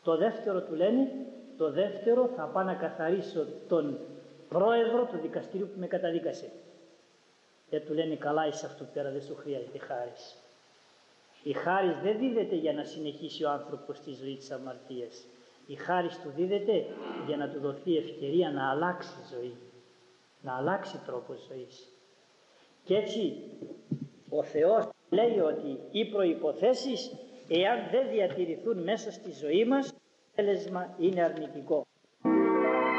Το δεύτερο του λένε, το δεύτερο θα πάω να καθαρίσω τον πρόεδρο του δικαστηρίου που με καταδίκασε. Του λένε καλά είσαι αυτό πέρα, δεν σου χρειάζεται χάρις. Η χάρις δεν δίδεται για να συνεχίσει ο άνθρωπος τη ζωή της αμαρτίας. Η χάρις του δίδεται για να του δοθεί ευκαιρία να αλλάξει ζωή, να αλλάξει τρόπο ζωής. Και έτσι ο Θεός λέει ότι οι προϋποθέσεις, εάν δεν διατηρηθούν μέσα στη ζωή μας, το αποτέλεσμα είναι αρνητικό.